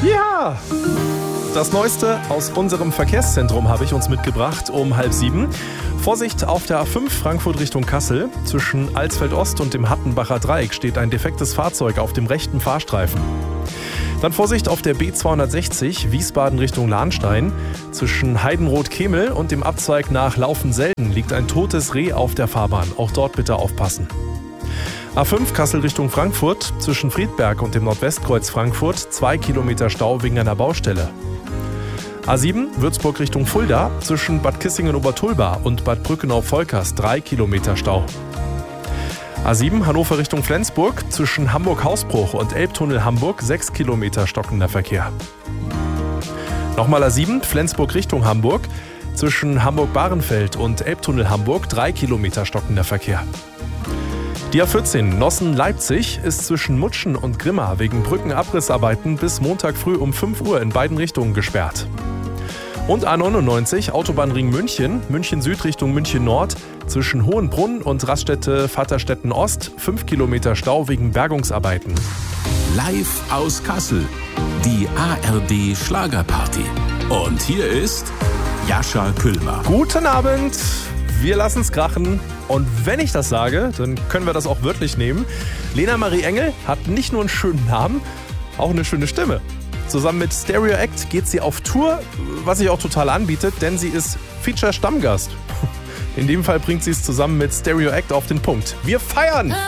Ja! Das Neueste aus unserem Verkehrszentrum habe ich uns mitgebracht um 6:30. Vorsicht auf der A5 Frankfurt Richtung Kassel. Zwischen Alsfeld-Ost und dem Hattenbacher Dreieck steht ein defektes Fahrzeug auf dem rechten Fahrstreifen. Dann Vorsicht auf der B260 Wiesbaden Richtung Lahnstein. Zwischen Heidenroth-Kemel und dem Abzweig nach Laufen-Selden liegt ein totes Reh auf der Fahrbahn. Auch dort bitte aufpassen. A5 Kassel Richtung Frankfurt. Zwischen Friedberg und dem Nordwestkreuz Frankfurt 2 Kilometer Stau wegen einer Baustelle. A7 Würzburg Richtung Fulda. Zwischen Bad Kissingen-Obertulba und Bad Brückenau-Volkers 3 Kilometer Stau. A7 Hannover Richtung Flensburg. Zwischen Hamburg-Hausbruch und Elbtunnel Hamburg 6 Kilometer stockender Verkehr. Nochmal A7 Flensburg Richtung Hamburg. Zwischen Hamburg-Bahrenfeld und Elbtunnel Hamburg 3 Kilometer stockender Verkehr. Die A14 Nossen-Leipzig ist zwischen Mutschen und Grimma wegen Brückenabrissarbeiten bis Montag früh um 5 Uhr in beiden Richtungen gesperrt. Und A99 Autobahnring München, München Süd Richtung München Nord, zwischen Hohenbrunn und Raststätte Vaterstetten Ost 5 Kilometer Stau wegen Bergungsarbeiten. Live aus Kassel, die ARD Schlagerparty. Und hier ist Jascha Küllmer. Guten Abend, wir lassen's krachen. Und wenn ich das sage, dann können wir das auch wörtlich nehmen. Lena Marie Engel hat nicht nur einen schönen Namen, auch eine schöne Stimme. Zusammen mit Stereo Act geht sie auf Tour, was sich auch total anbietet, denn sie ist Feature-Stammgast. In dem Fall bringt sie es zusammen mit Stereo Act auf den Punkt. Wir feiern!